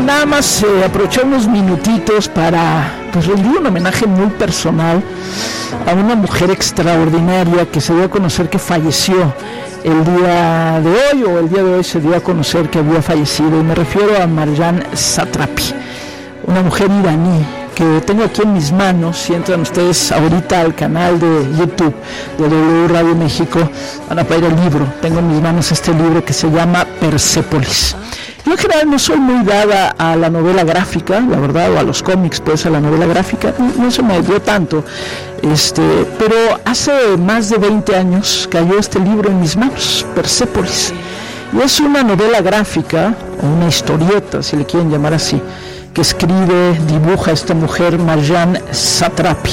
nada más aprovechar unos minutitos para rendir un homenaje muy personal a una mujer extraordinaria que se dio a conocer que falleció el día de hoy, o el día de hoy se dio a conocer que había fallecido, y me refiero a Marjane Satrapi, una mujer iraní que tengo aquí en mis manos. Si entran ustedes ahorita al canal de YouTube de W Radio México, van a ver el libro. Tengo en mis manos este libro que se llama Persépolis. Yo en general no soy muy dada a la novela gráfica, la verdad, o a los cómics, pues a la novela gráfica, no se me dio tanto, pero hace más de 20 años cayó este libro en mis manos, Persépolis, y es una novela gráfica, o una historieta, si le quieren llamar así, que escribe, dibuja esta mujer, Marjane Satrapi,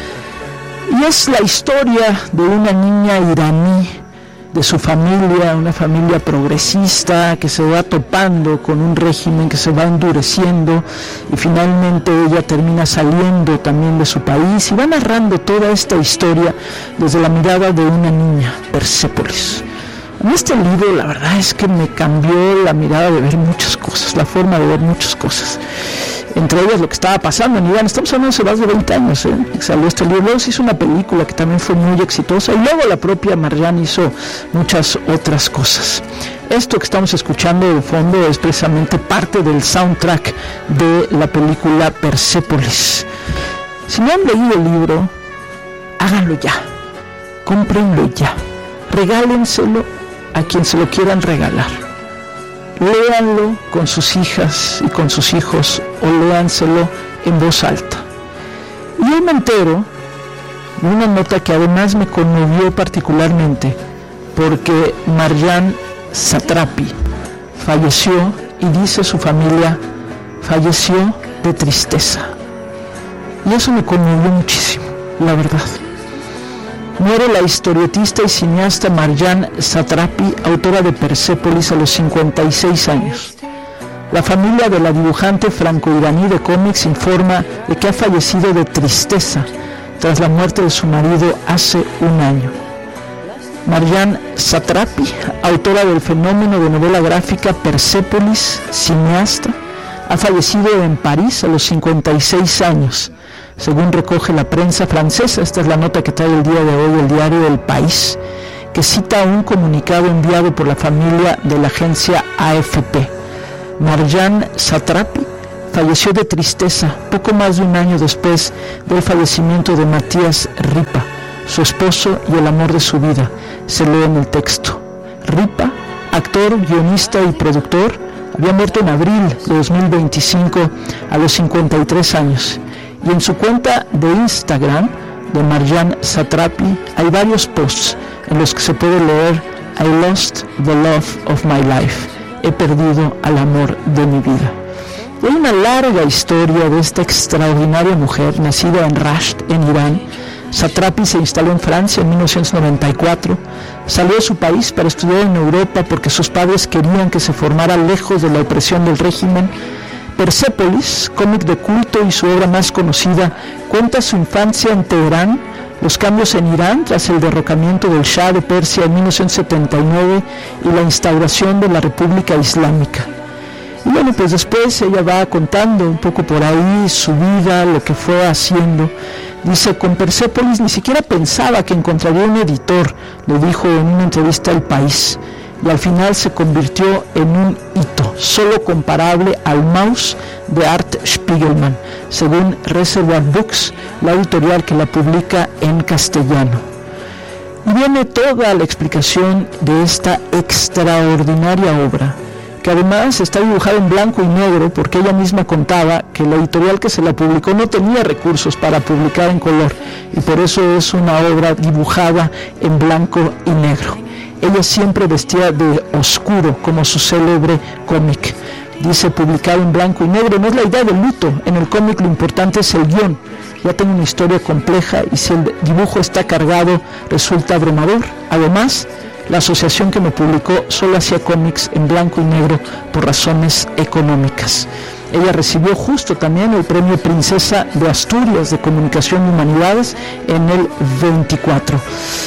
y es la historia de una niña iraní, de su familia, una familia progresista que se va topando con un régimen que se va endureciendo, y finalmente ella termina saliendo también de su país, y va narrando toda esta historia desde la mirada de una niña, Persépolis. En este libro la verdad es que me cambió la mirada de ver muchas cosas, la forma de ver muchas cosas, entre ellas lo que estaba pasando en Irán. Estamos hablando hace más de 20 años, que salió este libro. Luego se hizo una película que también fue muy exitosa, y luego la propia Marjane hizo muchas otras cosas. Esto que estamos escuchando de fondo es precisamente parte del soundtrack de la película Persépolis. Si no han leído el libro, háganlo ya, cómprenlo ya, regálenselo a quien se lo quieran regalar, léanlo con sus hijas y con sus hijos, o léanselo en voz alta. Y hoy me entero de una nota que además me conmovió particularmente, porque Marjane Satrapi falleció, y dice su familia, falleció de tristeza. Y eso me conmovió muchísimo, la verdad. Muere la historietista y cineasta Marjane Satrapi, autora de Persépolis, a los 56 años. La familia de la dibujante franco-iraní de cómics informa de que ha fallecido de tristeza tras la muerte de su marido hace un año. Marjane Satrapi, autora del fenómeno de novela gráfica Persépolis, cineasta, ha fallecido en París a los 56 años. Según recoge la prensa francesa, esta es la nota que trae el día de hoy el diario El País, que cita un comunicado enviado por la familia de la agencia AFP. Marjane Satrapi falleció de tristeza poco más de un año después del fallecimiento de Matías Ripa, su esposo y el amor de su vida, se lee en el texto. Ripa, actor, guionista y productor, había muerto en abril de 2025 a los 53 años. Y en su cuenta de Instagram de Marjane Satrapi hay varios posts en los que se puede leer: I lost the love of my life, he perdido al amor de mi vida. Y hay una larga historia de esta extraordinaria mujer, nacida en Rasht, en Irán. Satrapi se instaló en Francia en 1994, salió de su país para estudiar en Europa porque sus padres querían que se formara lejos de la opresión del régimen. Persépolis, cómic de culto y su obra más conocida, cuenta su infancia en Teherán, los cambios en Irán tras el derrocamiento del Shah de Persia en 1979 y la instauración de la República Islámica. Y bueno, pues después ella va contando un poco por ahí su vida, lo que fue haciendo. Dice: con Persépolis ni siquiera pensaba que encontraría un editor, le dijo en una entrevista al País, y al final se convirtió en un hito, solo comparable al Maus de Art Spiegelman, según Reservoir Books, la editorial que la publica en castellano. Y viene toda la explicación de esta extraordinaria obra, que además está dibujada en blanco y negro, porque ella misma contaba que la editorial que se la publicó no tenía recursos para publicar en color, y por eso es una obra dibujada en blanco y negro. Ella siempre vestía de oscuro, como su célebre cómic. Dice, publicado en blanco y negro, no es la idea del luto. En el cómic lo importante es el guión. Ya tengo una historia compleja y si el dibujo está cargado, resulta abrumador. Además, la asociación que me publicó solo hacía cómics en blanco y negro por razones económicas. Ella recibió justo también el premio Princesa de Asturias de Comunicación y Humanidades en el 24.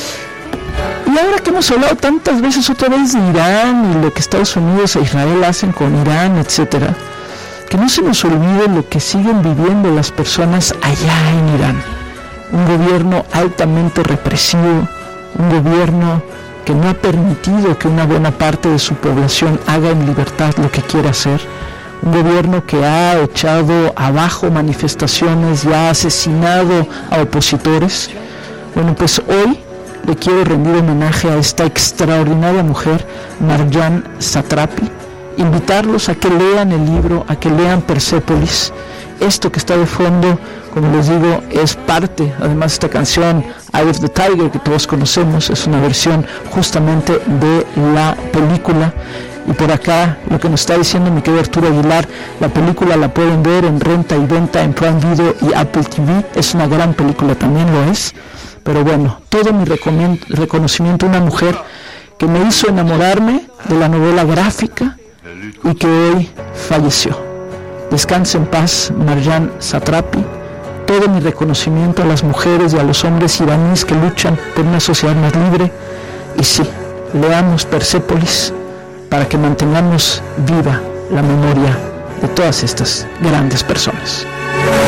Y ahora que hemos hablado tantas veces otra vez de Irán y lo que Estados Unidos e Israel hacen con Irán, etcétera, que no se nos olvide lo que siguen viviendo las personas allá en Irán. Un gobierno altamente represivo, un gobierno que no ha permitido que una buena parte de su población haga en libertad lo que quiere hacer, un gobierno que ha echado abajo manifestaciones y ha asesinado a opositores. Bueno, pues hoy le quiero rendir homenaje a esta extraordinaria mujer, Marjane Satrapi, invitarlos a que lean el libro, a que lean Persépolis. Esto que está de fondo, como les digo, es parte, además esta canción Eye of the Tiger que todos conocemos, es una versión justamente de la película. Y por acá lo que nos está diciendo mi querido Arturo Aguilar, la película la pueden ver en renta y venta en Prime Video y Apple TV, es una gran película, también lo es. Pero bueno, todo mi reconocimiento a una mujer que me hizo enamorarme de la novela gráfica y que hoy falleció. Descanse en paz, Marjane Satrapi. Todo mi reconocimiento a las mujeres y a los hombres iraníes que luchan por una sociedad más libre. Y sí, leamos Persépolis para que mantengamos viva la memoria de todas estas grandes personas.